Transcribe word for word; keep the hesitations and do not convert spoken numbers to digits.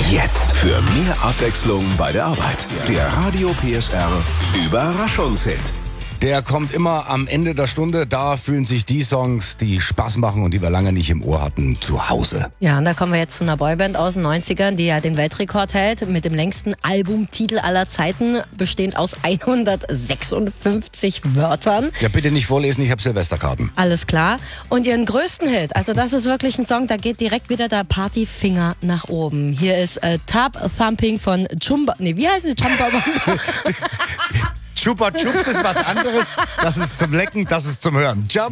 Jetzt für mehr Abwechslung bei der Arbeit. Der Radio P S R Überraschungshit. Der kommt immer am Ende der Stunde. Da fühlen sich die Songs, die Spaß machen und die wir lange nicht im Ohr hatten, zu Hause. Ja, und da kommen wir jetzt zu einer Boyband aus den neunzigern, die ja den Weltrekord hält mit dem längsten Albumtitel aller Zeiten, bestehend aus hundertsechsundfünfzig Wörtern. Ja, bitte nicht vorlesen, ich habe Silvesterkarten. Alles klar. Und ihren größten Hit, also das ist wirklich ein Song, da geht direkt wieder der Partyfinger nach oben. Hier ist äh, Tub Thumping von Chumba. Nee, wie heißen die? Chumba Chupa Chups ist was anderes. Das ist zum Lecken, das ist zum Hören. Jump.